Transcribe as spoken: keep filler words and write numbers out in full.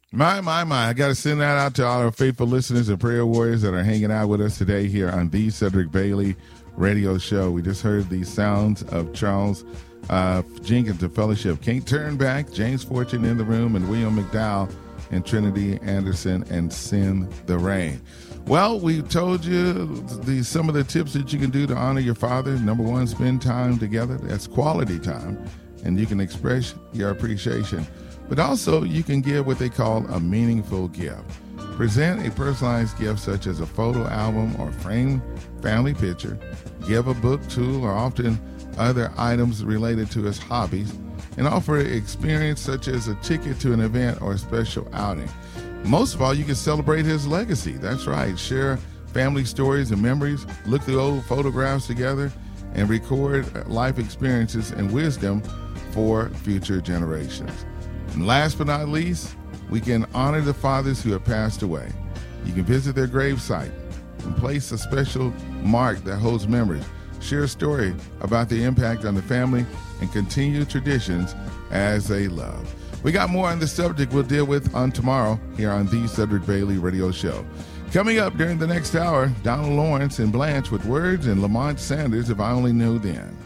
My, my, my. I got to send that out to all our faithful listeners and prayer warriors that are hanging out with us today here on the Cedric Bailey Radio Show. We just heard the sounds of Charles uh, Jenkins of Fellowship. Can't Turn Back, James Fortune in the room, and William McDowell and Trinity Anderson and Send the Rain. Well, we told you the some of the tips that you can do to honor your father. Number one, spend time together. That's quality time, and you can express your appreciation. But also, you can give what they call a meaningful gift. Present a personalized gift such as a photo album or framed family picture. Give a book, tool, or often other items related to his hobbies. And offer an experience such as a ticket to an event or a special outing. Most of all, you can celebrate his legacy. That's right. Share family stories and memories. Look through old photographs together and record life experiences and wisdom for future generations. And last but not least, we can honor the fathers who have passed away. You can visit their gravesite and place a special mark that holds memories. Share a story about the impact on the family and continue traditions as they love. We got more on this subject we'll deal with on tomorrow here on the Cedric Bailey Radio Show. Coming up during the next hour, Donald Lawrence and Blanche with Words and Lamont Sanders, If I Only Knew Then.